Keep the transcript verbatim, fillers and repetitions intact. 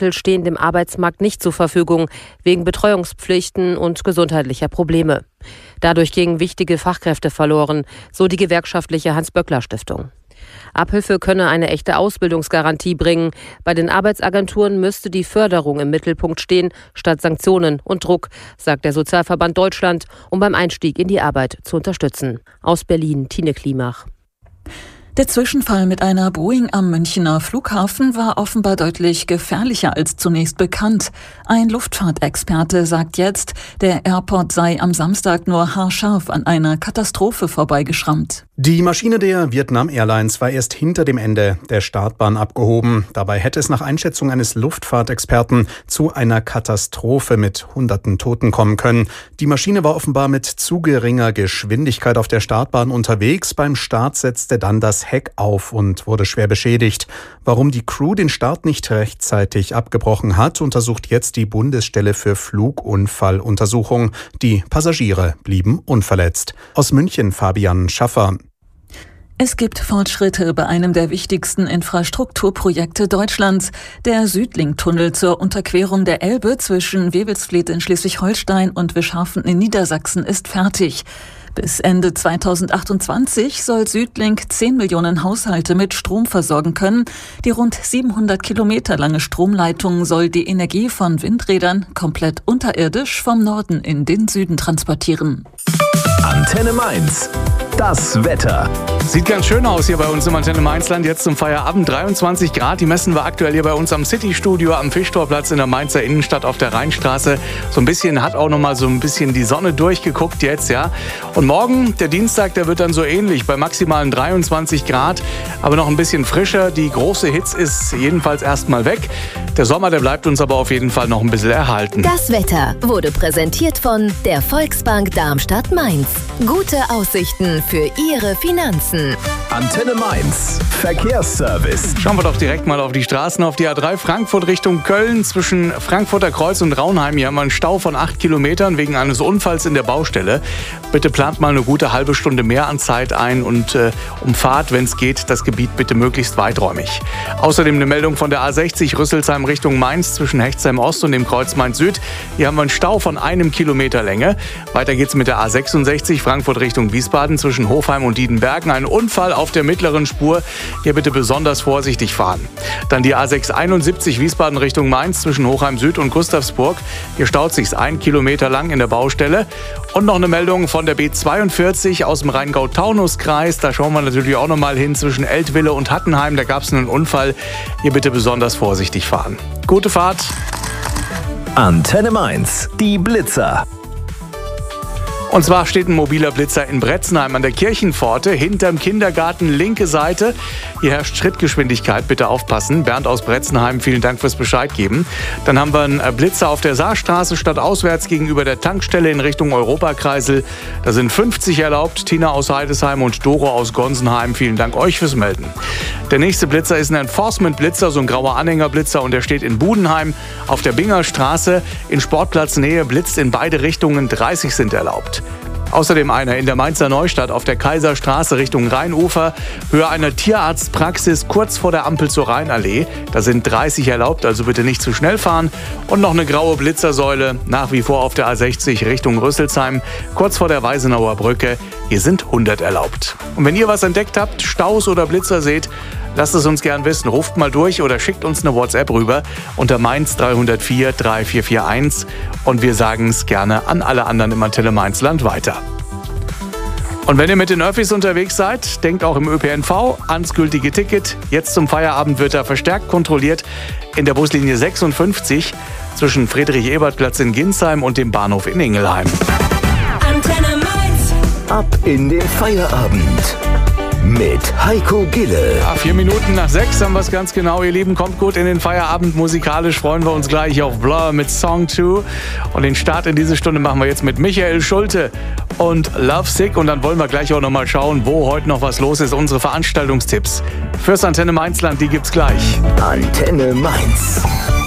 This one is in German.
Fachkräftemittel stehen dem Arbeitsmarkt nicht zur Verfügung, wegen Betreuungspflichten und gesundheitlicher Probleme. Dadurch gingen wichtige Fachkräfte verloren, so die gewerkschaftliche Hans-Böckler-Stiftung. Abhilfe könne eine echte Ausbildungsgarantie bringen. Bei den Arbeitsagenturen müsste die Förderung im Mittelpunkt stehen, statt Sanktionen und Druck, sagt der Sozialverband Deutschland, um beim Einstieg in die Arbeit zu unterstützen. Aus Berlin, Tine Klimach. Der Zwischenfall mit einer Boeing am Münchner Flughafen war offenbar deutlich gefährlicher als zunächst bekannt. Ein Luftfahrtexperte sagt jetzt, der Airport sei am Samstag nur haarscharf an einer Katastrophe vorbeigeschrammt. Die Maschine der Vietnam Airlines war erst hinter dem Ende der Startbahn abgehoben. Dabei hätte es nach Einschätzung eines Luftfahrtexperten zu einer Katastrophe mit hunderten Toten kommen können. Die Maschine war offenbar mit zu geringer Geschwindigkeit auf der Startbahn unterwegs. Beim Start setzte dann das Heck auf und wurde schwer beschädigt. Warum die Crew den Start nicht rechtzeitig abgebrochen hat, untersucht jetzt die Bundesstelle für Flugunfalluntersuchung. Die Passagiere blieben unverletzt. Aus München Fabian Schaffer. Es gibt Fortschritte bei einem der wichtigsten Infrastrukturprojekte Deutschlands. Der Südlink-Tunnel zur Unterquerung der Elbe zwischen Wewelsfleth in Schleswig-Holstein und Wischhafen in Niedersachsen ist fertig. Bis Ende zweitausendachtundzwanzig soll Südlink zehn Millionen Haushalte mit Strom versorgen können. Die rund siebenhundert Kilometer lange Stromleitung soll die Energie von Windrädern komplett unterirdisch vom Norden in den Süden transportieren. Antenne Mainz. Das Wetter. Sieht ganz schön aus hier bei uns im Antenne Mainzland. Jetzt zum Feierabend dreiundzwanzig Grad. Die messen wir aktuell hier bei uns am City-Studio am Fischtorplatz in der Mainzer Innenstadt auf der Rheinstraße. So ein bisschen hat auch noch mal so ein bisschen die Sonne durchgeguckt jetzt, ja. Und morgen, der Dienstag, der wird dann so ähnlich bei maximalen dreiundzwanzig Grad, aber noch ein bisschen frischer. Die große Hitze ist jedenfalls erstmal weg. Der Sommer, der bleibt uns aber auf jeden Fall noch ein bisschen erhalten. Das Wetter wurde präsentiert von der Volksbank Darmstadt-Mainz. Gute Aussichten für Ihre Finanzen. Antenne Mainz. Verkehrsservice. Schauen wir doch direkt mal auf die Straßen, auf die A drei Frankfurt Richtung Köln. Zwischen Frankfurter Kreuz und Raunheim hier haben wir einen Stau von acht Kilometern wegen eines Unfalls in der Baustelle. Bitte plant mal eine gute halbe Stunde mehr an Zeit ein und äh, umfahrt, wenn es geht, das Gebiet bitte möglichst weiträumig. Außerdem eine Meldung von der A sechzig Rüsselsheim Richtung Mainz zwischen Hechtsheim Ost und dem Kreuz Mainz Süd. Hier haben wir einen Stau von einem Kilometer Länge. Weiter geht's mit der A sechsundsechzig Frankfurt Richtung Wiesbaden zwischen Hofheim und Diedenbergen. Ein Unfall auf der mittleren Spur. Hier bitte besonders vorsichtig fahren. Dann die A sechshunderteinundsiebzig Wiesbaden Richtung Mainz zwischen Hochheim Süd und Gustavsburg. Hier staut sich's ein Kilometer lang in der Baustelle. Und noch eine Meldung von der B zweiundvierzig aus dem Rheingau-Taunus-Kreis. Da schauen wir natürlich auch noch mal hin zwischen Eltville und Hattenheim. Da gab es einen Unfall. Hier bitte besonders vorsichtig fahren. Gute Fahrt. Antenne Mainz. Die Blitzer. Und zwar steht ein mobiler Blitzer in Bretzenheim an der Kirchenpforte, hinterm Kindergarten, linke Seite. Hier herrscht Schrittgeschwindigkeit, bitte aufpassen. Bernd aus Bretzenheim, vielen Dank fürs Bescheid geben. Dann haben wir einen Blitzer auf der Saarstraße, stadtauswärts gegenüber der Tankstelle in Richtung Europakreisel. Da sind fünfzig erlaubt. Tina aus Heidesheim und Doro aus Gonsenheim, vielen Dank euch fürs Melden. Der nächste Blitzer ist ein Enforcement-Blitzer, so ein grauer Anhängerblitzer, und der steht in Budenheim auf der Bingerstraße. In Sportplatznähe blitzt in beide Richtungen, dreißig sind erlaubt. Außerdem einer in der Mainzer Neustadt auf der Kaiserstraße Richtung Rheinufer, Höhe einer Tierarztpraxis kurz vor der Ampel zur Rheinallee. Da sind dreißig erlaubt, also bitte nicht zu schnell fahren. Und noch eine graue Blitzersäule, nach wie vor auf der A sechzig Richtung Rüsselsheim, kurz vor der Weisenauer Brücke. Hier sind hundert erlaubt. Und wenn ihr was entdeckt habt, Staus oder Blitzer seht, lasst es uns gern wissen. Ruft mal durch oder schickt uns eine WhatsApp rüber unter Mainz drei null vier drei vier vier eins und wir sagen es gerne an alle anderen im Antenne Mainzland weiter. Und wenn ihr mit den Öffis unterwegs seid, denkt auch im Ö P N V ans gültige Ticket. Jetzt zum Feierabend wird er verstärkt kontrolliert in der Buslinie sechsundfünfzig zwischen Friedrich-Ebert-Platz in Ginsheim und dem Bahnhof in Ingelheim. Antenne Mainz. Ab in den Feierabend. Mit Heiko Gille. Ja, vier Minuten nach sechs haben wir es ganz genau, ihr Lieben. Kommt gut in den Feierabend. Musikalisch freuen wir uns gleich auf Blur mit Song zwei. Und den Start in diese Stunde machen wir jetzt mit Michael Schulte und Love Sick. Und dann wollen wir gleich auch noch mal schauen, wo heute noch was los ist. Unsere Veranstaltungstipps fürs Antenne Mainzland, die gibt's gleich. Antenne Mainz.